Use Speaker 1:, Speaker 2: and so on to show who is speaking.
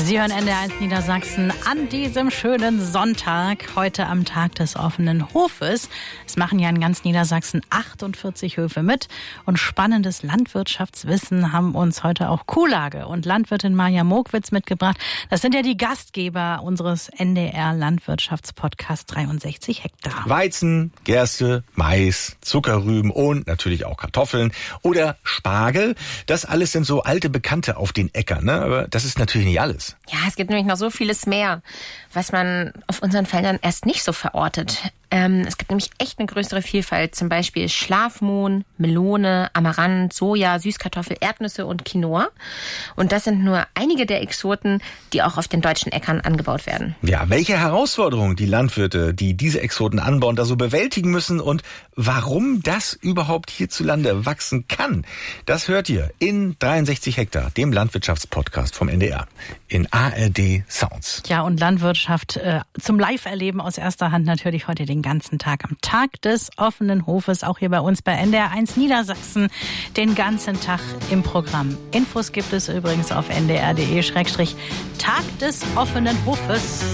Speaker 1: Sie hören NDR1 Niedersachsen an diesem schönen Sonntag, heute am Tag des offenen Hofes. Es machen ja in ganz Niedersachsen 48 Höfe mit und spannendes Landwirtschaftswissen haben uns heute auch Kuhlage und Landwirtin Maja Mokwitz mitgebracht. Das sind ja die Gastgeber unseres NDR Landwirtschaftspodcasts 63 Hektar.
Speaker 2: Weizen, Gerste, Mais, Zuckerrüben und natürlich auch Kartoffeln oder Spargel. Das alles sind so alte Bekannte auf den Äckern, ne? Aber das ist natürlich nicht alles.
Speaker 3: Ja, es gibt nämlich noch so vieles mehr, was man auf unseren Feldern erst nicht so verortet. Es gibt nämlich echt eine größere Vielfalt, zum Beispiel Schlafmohn, Melone, Amaranth, Soja, Süßkartoffel, Erdnüsse und Quinoa. Und das sind nur einige der Exoten, die auch auf den deutschen Äckern angebaut werden.
Speaker 2: Ja, welche Herausforderungen die Landwirte, die diese Exoten anbauen, da so bewältigen müssen und warum das überhaupt hierzulande wachsen kann, das hört ihr in 63 Hektar, dem Landwirtschaftspodcast vom NDR, in ARD Sounds.
Speaker 1: Ja, und Landwirtschaft zum Live-Erleben aus erster Hand natürlich heute den ganzen Tag am Tag des offenen Hofes, auch hier bei uns bei NDR1 Niedersachsen, den ganzen Tag im Programm. Infos gibt es übrigens auf ndr.de/Tag des offenen Hofes.